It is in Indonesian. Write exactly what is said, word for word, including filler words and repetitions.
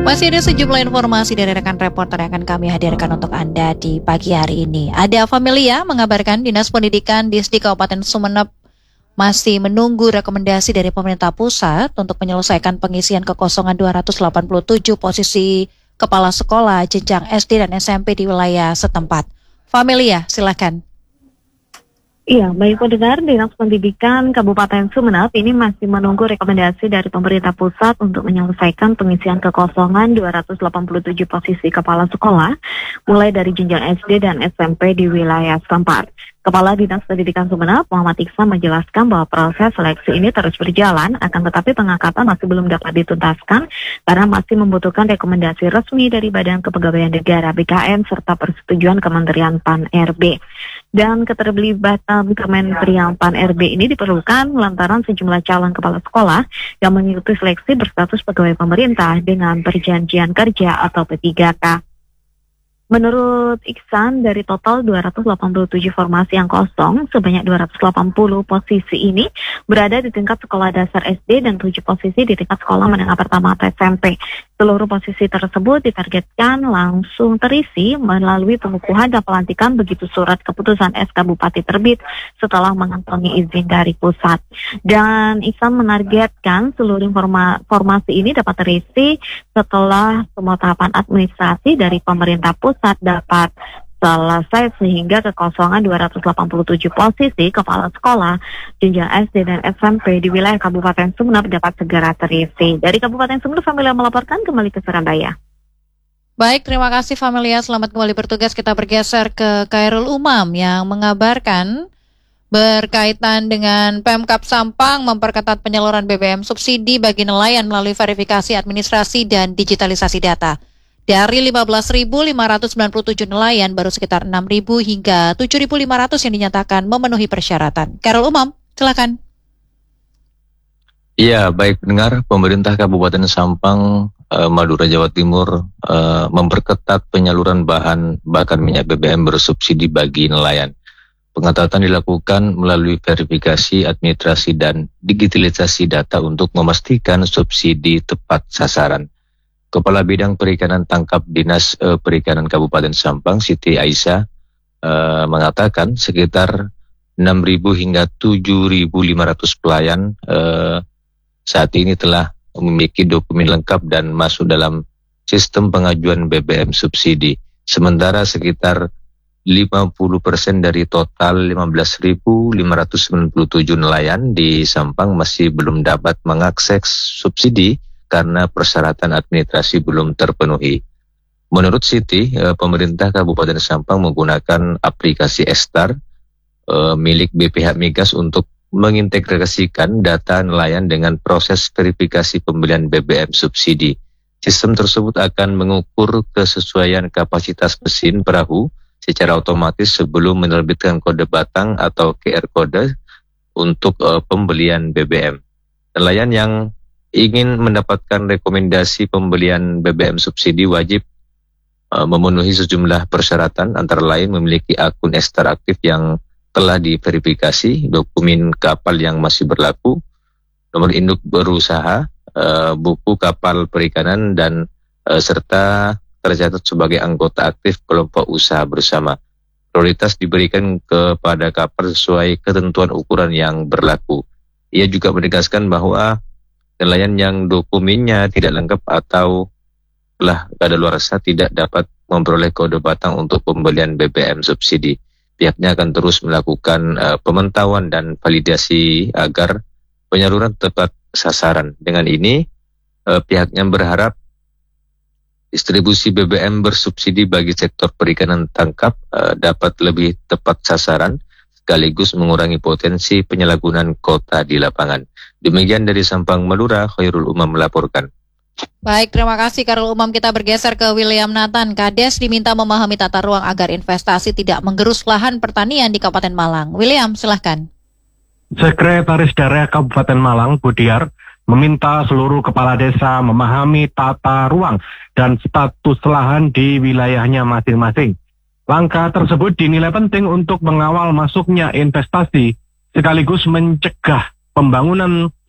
Masih ada sejumlah informasi dari rekan reporter yang akan kami hadirkan untuk Anda di pagi hari ini. Ada Familia mengabarkan Dinas Pendidikan Disdi Kabupaten Sumeneb masih menunggu rekomendasi dari pemerintah pusat untuk menyelesaikan pengisian kekosongan dua ratus delapan puluh tujuh posisi kepala sekolah jenjang S D dan S M P di wilayah setempat. Familia, silakan. Iya, baik pendengar, Dinas Pendidikan Kabupaten Sumeneb ini masih menunggu rekomendasi dari pemerintah pusat untuk menyelesaikan pengisian kekosongan dua ratus delapan puluh tujuh posisi kepala sekolah, mulai dari jenjang S D dan S M P di wilayah setempat. Kepala Dinas Pendidikan Sumeneb, Muhammad Iksan, menjelaskan bahwa proses seleksi ini terus berjalan, akan tetapi pengangkatan masih belum dapat dituntaskan karena masih membutuhkan rekomendasi resmi dari Badan Kepegawaian Negara B K N serta persetujuan Kementerian P A N R B. Dan keterlibatan Kementerian P A N R B ini diperlukan lantaran sejumlah calon kepala sekolah yang mengikuti seleksi berstatus pegawai pemerintah dengan perjanjian kerja atau P tiga K. Menurut Iksan, dari total dua ratus delapan puluh tujuh formasi yang kosong, sebanyak dua ratus delapan puluh posisi ini berada di tingkat sekolah dasar S D dan tujuh posisi di tingkat sekolah menengah pertama atau S M P. Seluruh posisi tersebut ditargetkan langsung terisi melalui pengukuhan dan pelantikan begitu surat keputusan S K Bupati terbit setelah mengantongi izin dari pusat. Dan Iksan menargetkan seluruh informa- formasi ini dapat terisi setelah semua tahapan administrasi dari pemerintah pusat dapat selesai sehingga kekosongan dua ratus delapan puluh tujuh posisi kepala sekolah jenjang S D dan S M P di wilayah Kabupaten Sumeneb dapat segera terisi. Dari Kabupaten Sumeneb, Familia melaporkan, kembali ke Surabaya. Baik, terima kasih Familia. Selamat kembali bertugas. Kita bergeser ke Khairul Umam yang mengabarkan berkaitan dengan Pemkab Sampang memperketat penyaluran B B M subsidi bagi nelayan melalui verifikasi administrasi dan digitalisasi data. Dari lima belas ribu lima ratus sembilan puluh tujuh nelayan, baru sekitar enam ribu hingga tujuh ribu lima ratus yang dinyatakan memenuhi persyaratan. Khairul Umam, silakan. Iya, baik pendengar, pemerintah Kabupaten Sampang, eh, Madura, Jawa Timur eh, memperketat penyaluran bahan bakar minyak B B M bersubsidi bagi nelayan. Pengetatan dilakukan melalui verifikasi administrasi dan digitalisasi data untuk memastikan subsidi tepat sasaran. Kepala Bidang Perikanan Tangkap Dinas eh, Perikanan Kabupaten Sampang, Siti Aisyah, eh, mengatakan sekitar enam ribu hingga tujuh ribu lima ratus pelayan eh, saat ini telah memiliki dokumen lengkap dan masuk dalam sistem pengajuan B B M subsidi. Sementara sekitar lima puluh persen dari total lima belas ribu lima ratus sembilan puluh tujuh nelayan di Sampang masih belum dapat mengakses subsidi karena persyaratan administrasi belum terpenuhi. Menurut Siti, eh, pemerintah Kabupaten Sampang menggunakan aplikasi Estar eh, milik B P H Migas untuk mengintegrasikan data nelayan dengan proses verifikasi pembelian B B M subsidi. Sistem tersebut akan mengukur kesesuaian kapasitas mesin perahu secara otomatis sebelum menerbitkan kode batang atau Q R code untuk eh, pembelian B B M. Nelayan yang ingin mendapatkan rekomendasi pembelian B B M subsidi wajib uh, memenuhi sejumlah persyaratan, antara lain memiliki akun Estar aktif yang telah diverifikasi, dokumen kapal yang masih berlaku, nomor induk berusaha, uh, buku kapal perikanan, dan uh, serta tercatat sebagai anggota aktif kelompok usaha bersama. Prioritas diberikan kepada kapal sesuai ketentuan ukuran yang berlaku. Ia juga menegaskan bahwa nelayan yang dokumennya tidak lengkap atau telah kadaluarsa tidak dapat memperoleh kode batang untuk pembelian B B M subsidi. Pihaknya akan terus melakukan uh, pemantauan dan validasi agar penyaluran tepat sasaran. Dengan ini, uh, pihaknya berharap distribusi B B M bersubsidi bagi sektor perikanan tangkap uh, dapat lebih tepat sasaran, sekaligus mengurangi potensi penyalahgunaan kota di lapangan. Demikian dari Sampang, Madura, Khairul Umam melaporkan. Baik, terima kasih Khairul Umam. Kita bergeser ke William Nathan. Kades diminta memahami tata ruang agar investasi tidak menggerus lahan pertanian di Kabupaten Malang. William, silahkan. Sekretaris Daerah Kabupaten Malang, Budiar, meminta seluruh kepala desa memahami tata ruang dan status lahan di wilayahnya masing-masing. Langkah tersebut dinilai penting untuk mengawal masuknya investasi sekaligus mencegah pembangunan